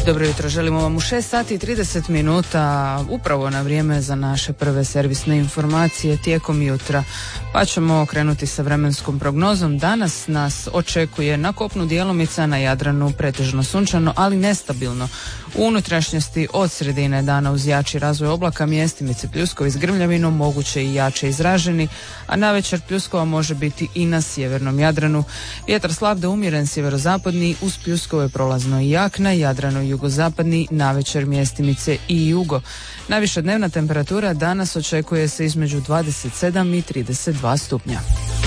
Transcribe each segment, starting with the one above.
Dobro jutro, želimo vam u 6 sati i 30 minuta, upravo na vrijeme za naše prve servisne informacije tijekom jutra. Pa ćemo krenuti sa vremenskom prognozom. Danas nas očekuje na kopnu djelomica, na Jadranu pretežno sunčano, ali nestabilno. U unutrašnjosti od sredine dana uz jači razvoj oblaka mjestimice pljuskovi s grmljavinom, moguće i jače izraženi, a navečer pljuskova može biti i na sjevernom Jadranu. Vjetar slab do umjeren sjeverozapadni, uz pljuskove prolazno i jak, na Jadranu jugozapadni, navečer mjestimice i jugo. Najviša dnevna temperatura danas očekuje se između 27 i 32 stupnja.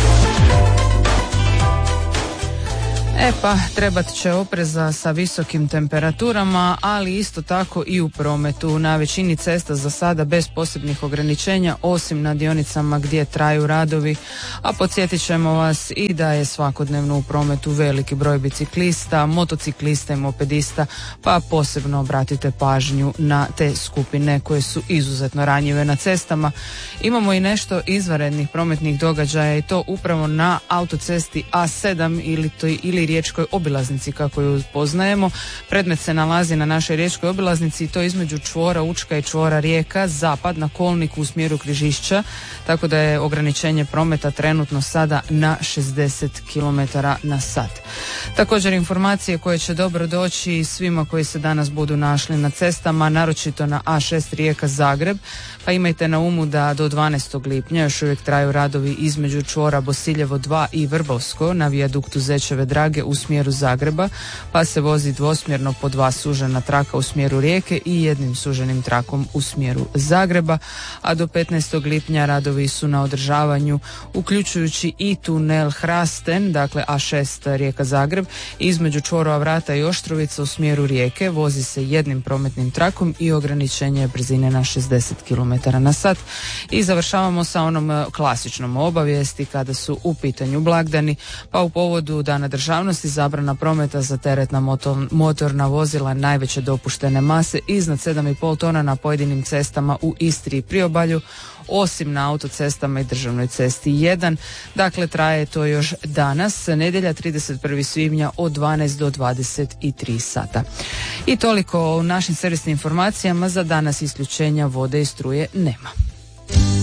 Pa trebat će opreza sa visokim temperaturama, ali isto tako i u prometu. Na većini cesta za sada bez posebnih ograničenja, osim na dionicama gdje traju radovi, a podsjetit ćemo vas i da je svakodnevno u prometu veliki broj biciklista, motociklista i mopedista, pa posebno obratite pažnju na te skupine koje su izuzetno ranjive na cestama. Imamo i nešto izvanrednih prometnih događaja i to upravo na autocesti A7 ili riječkoj obilaznici kako ju poznajemo. Predmet se nalazi na našoj riječkoj obilaznici i to između čvora Učka i čvora Rijeka, zapad na kolniku u smjeru Križišća, tako da je ograničenje prometa trenutno sada na 60 km na sat. Također informacije koje će dobro doći svima koji se danas budu našli na cestama, naročito na A6 Rijeka Zagreb, pa imajte na umu da do 12. lipnja još uvijek traju radovi između čvora Bosiljevo 2 i Vrbovsko na vijaduktu Zečeve Drage u smjeru Zagreba, pa se vozi dvosmjerno po 2 sužena traka u smjeru Rijeke i jednim suženim trakom u smjeru Zagreba, a do 15. lipnja radovi su na održavanju uključujući i tunel Hrasten, dakle A6 Rijeka Zagreb, između čvorova Vrata i Oštrovica u smjeru Rijeke vozi se jednim prometnim trakom i ograničenje brzine na 60 km na sat. I završavamo sa onom klasičnom obavijesti kada su u pitanju blagdani, pa u povodu Dana državnosti zabrana prometa za teretna motorna vozila najveće dopuštene mase iznad 7,5 tona na pojedinim cestama u Istri i Priobalju, osim na autocestama i državnoj cesti 1. Dakle, traje to još danas, nedjelja 31. svibnja od 12 do 23 sata. I toliko o našim servisnim informacijama. Za danas isključenja vode i struje nema.